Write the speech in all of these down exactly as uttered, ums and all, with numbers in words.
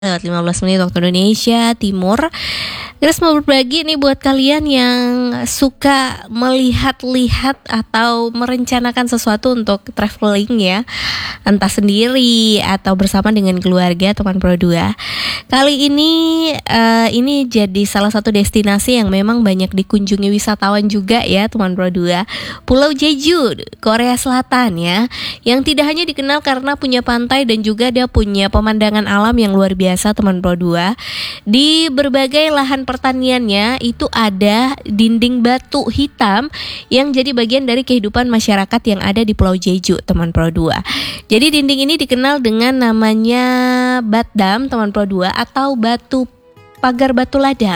Lewat lima belas menit waktu Indonesia Timur. Terus mau berbagi nih buat kalian yang suka melihat-lihat atau merencanakan sesuatu untuk traveling ya, entah sendiri atau bersama dengan keluarga, teman Pro dua. Kali ini uh, ini jadi salah satu destinasi yang memang banyak dikunjungi wisatawan juga ya, teman Pro dua. Pulau Jeju, Korea Selatan ya, yang tidak hanya dikenal karena punya pantai dan juga dia punya pemandangan alam yang luar biasa, teman Pro dua. Di berbagai lahan pertaniannya itu ada dinding batu hitam yang jadi bagian dari kehidupan masyarakat yang ada di Pulau Jeju, teman Pro dua. Jadi dinding ini dikenal dengan namanya batdam, teman Pro dua, atau batu pagar batu ladang.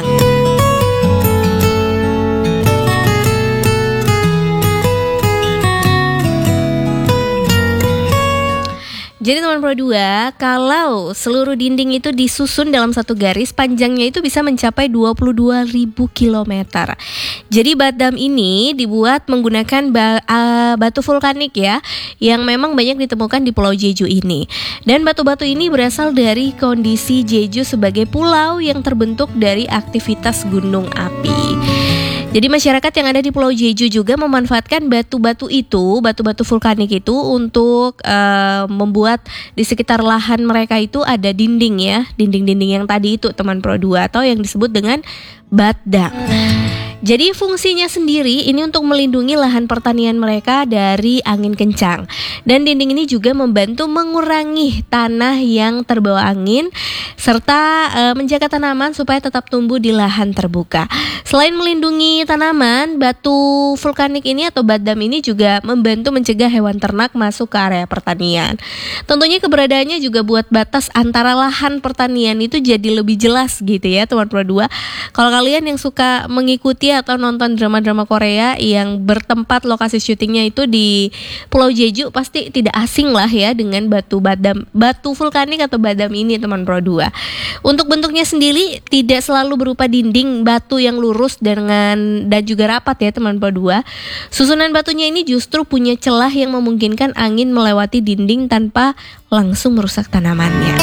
Jadi teman Pro dua, kalau seluruh dinding itu disusun dalam satu garis, panjangnya itu bisa mencapai dua puluh dua ribu kilometer. Jadi batdam ini dibuat menggunakan ba- uh, batu vulkanik ya, yang memang banyak ditemukan di Pulau Jeju ini. Dan batu-batu ini berasal dari kondisi Jeju sebagai pulau yang terbentuk dari aktivitas gunung api. Jadi masyarakat yang ada di Pulau Jeju juga memanfaatkan batu-batu itu, batu-batu vulkanik itu untuk uh, membuat di sekitar lahan mereka itu ada dinding ya, dinding-dinding yang tadi itu, teman Pro dua, atau yang disebut dengan batdam. Jadi fungsinya sendiri ini untuk melindungi lahan pertanian mereka dari angin kencang. Dan dinding ini juga membantu mengurangi tanah yang terbawa angin serta e, menjaga tanaman supaya tetap tumbuh di lahan terbuka. Selain melindungi tanaman, batu vulkanik ini atau batdam ini juga membantu mencegah hewan ternak masuk ke area pertanian. Tentunya keberadaannya juga buat batas antara lahan pertanian itu jadi lebih jelas gitu ya, teman Pro dua. Kalau kalian yang suka mengikuti atau nonton drama-drama Korea yang bertempat lokasi syutingnya itu di Pulau Jeju, pasti tidak asing lah ya dengan batu batdam, batu vulkanik atau batdam ini, teman Pro dua. Untuk bentuknya sendiri tidak selalu berupa dinding batu yang lurus dengan dan juga rapat ya, teman Pro dua. Susunan batunya ini justru punya celah yang memungkinkan angin melewati dinding tanpa langsung merusak tanamannya.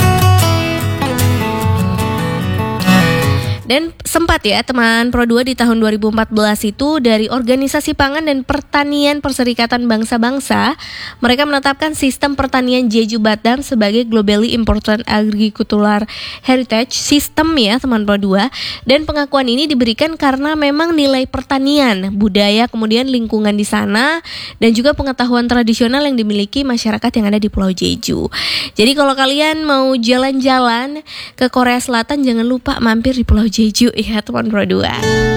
Dan sempat ya teman Pro dua di tahun dua ribu empat belas itu dari Organisasi Pangan dan Pertanian Perserikatan Bangsa-Bangsa, mereka menetapkan sistem pertanian Jeju Batdam sebagai Globally Important Agricultural Heritage System ya, teman Pro dua. Dan pengakuan ini diberikan karena memang nilai pertanian, budaya, kemudian lingkungan di sana, dan juga pengetahuan tradisional yang dimiliki masyarakat yang ada di Pulau Jeju. Jadi kalau kalian mau jalan-jalan ke Korea Selatan, jangan lupa mampir di Pulau Jeju ya, teman Pro dua.